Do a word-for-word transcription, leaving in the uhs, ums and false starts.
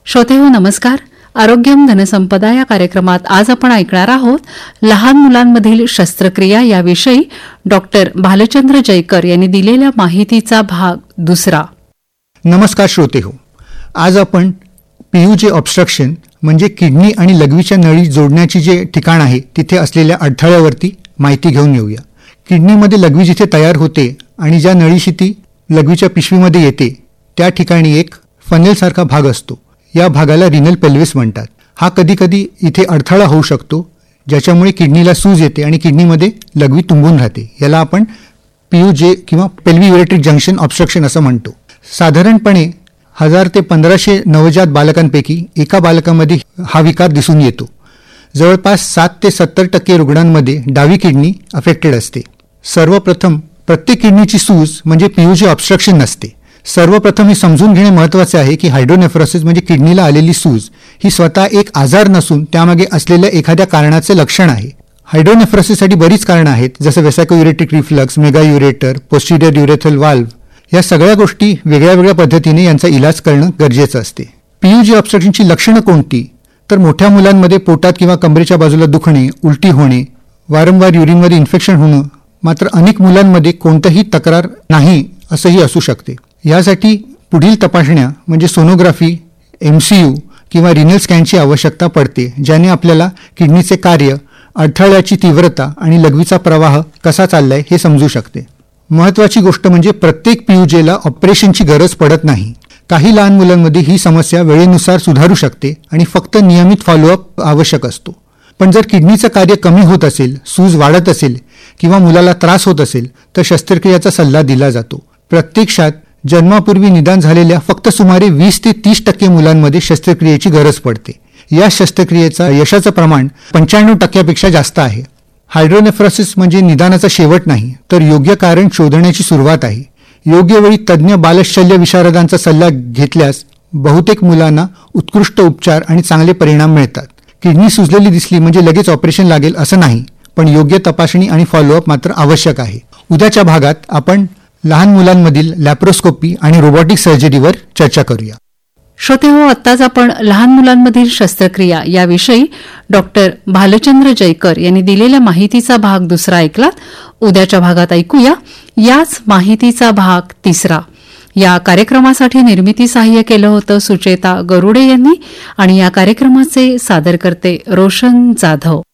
श्रोतेहो नमस्कार. आरोग्यम धनसंपदा या कार्यक्रमात आज आपण ऐकणार आहोत लहान मुलांमधील शस्त्रक्रिया याविषयी डॉक्टर भालचंद्र जयकर यांनी दिलेल्या माहितीचा भाग दुसरा. नमस्कार श्रोतेहो, आज आपण पीयूजे ऑब्स्ट्रक्शन म्हणजे किडनी आणि लघवीच्या नळी जोडण्याची जे ठिकाण आहे तिथे असलेल्या अडथळ्यावरती माहिती घेऊन येऊया. किडनीमध्ये लघवी जिथे तयार होते आणि ज्या नळीशी ती लघवीच्या पिशवीमध्ये येते त्या ठिकाणी एक फनेलसारखा भाग असतो. या भागाला रिनल पेल्विस म्हणतात. हा कधी कधी इथे अडथळा होऊ शकतो ज्याच्यामुळे किडनीला सूज येते आणि किडनीमध्ये लघवी तुंबून राहते. याला आपण पीयूजे किंवा पेल्व्हियुरेट्रिक जंक्शन ऑब्स्ट्रक्शन असं म्हणतो. साधारणपणे हजार ते पंधराशे नवजात बालकांपैकी एका बालकामध्ये हा विकार दिसून येतो. जवळपास सात ते सत्तर टक्के रुग्णांमध्ये डावी किडनी अफेक्टेड असते. सर्वप्रथम प्रत्येक किडनीची सूज म्हणजे पीयूजे ऑब्स्ट्रक्शन नसते. सर्वप्रथम हे समजून घेणे महत्त्वाचे आहे की हायड्रोनेफ्रोसिस म्हणजे किडनीला आलेली सूज ही स्वतः एक आजार नसून त्यामागे असलेल्या एखाद्या कारणाचे लक्षण आहे. हायड्रोनेफ्रोसिससाठी बरीच कारणं आहेत, जसं वेसाकोयुरेटिक रिफ्लक्स, मेगायुरेटर, पोस्टिरियर युरेथ्रल वाल्व्ह. या सगळ्या गोष्टी वेगळ्या वेगळ्या पद्धतीने यांचा इलाज करणं गरजेचं असते. पीयूजे ऑब्स्ट्रक्शनची लक्षणं कोणती? तर मोठ्या मुलांमध्ये पोटात किंवा कमरेच्या बाजूला दुखणे, उलटी होणे, वारंवार युरिनमध्ये इन्फेक्शन होणं. मात्र अनेक मुलांमध्ये कोणतीही तक्रार नाही असंही असू शकते. यासाठी पुढील तपासण्या म्हणजे सोनोग्राफी, एमसीयू किंवा रिनल स्कॅनची आवश्यकता पडते, ज्याने आपल्याला किडनीचे कार्य, अडथळ्याची तीव्रता आणि लघवीचा प्रवाह कसा चाललाय हे समजू शकते. महत्त्वाची गोष्ट म्हणजे प्रत्येक पीयूजेला ऑपरेशनची गरज पडत नाही. काही लहान मुलांमध्ये ही समस्या वेळेनुसार सुधारू शकते आणि फक्त नियमित फॉलोअप आवश्यक असतो. पण जर किडनीचं कार्य कमी होत असेल, सूज वाढत असेल किंवा मुलाला त्रास होत असेल तर शस्त्रक्रियेचा सल्ला दिला जातो. प्रत्यक्षात जन्मापूर्वी निदान झालेल्या फक्त सुमारे वीस ते तीस टक्के मुलांमध्ये शस्त्रक्रियेची गरज पडते. या शस्त्रक्रियेचा यशाचं प्रमाण पंच्याण्णव टक्क्यापेक्षा जास्त आहे. हायड्रोनेफ्रोसिस म्हणजे निदानाचा शेवट नाही, तर योग्य कारण शोधण्याची सुरुवात आहे. योग्य वेळी तज्ज्ञ बालशल्य विशारदांचा सल्ला घेतल्यास बहुतेक मुलांना उत्कृष्ट उपचार आणि चांगले परिणाम मिळतात. किडनी सुजलेली दिसली म्हणजे लगेच ऑपरेशन लागेल असं नाही, पण योग्य तपासणी आणि फॉलोअप मात्र आवश्यक आहे. उद्याच्या भागात आपण लहान मुलांमधील लॅप्रोस्कोपी आणि रोबोटिक सर्जरीवर चर्चा करूया. श्रोतेहो, आत्ताच आपण लहान मुलांमधील शस्त्रक्रिया याविषयी डॉक्टर भालचंद्र जयकर यांनी दिलेल्या माहितीचा भाग दुसरा ऐकलात. उद्याच्या भागात ऐकूया याच माहितीचा भाग तिसरा. या कार्यक्रमासाठी निर्मिती सहाय्य केलं होतं सुचेता गरुडे यांनी आणि या कार्यक्रमाचे सादरकर्ते रोशन जाधव.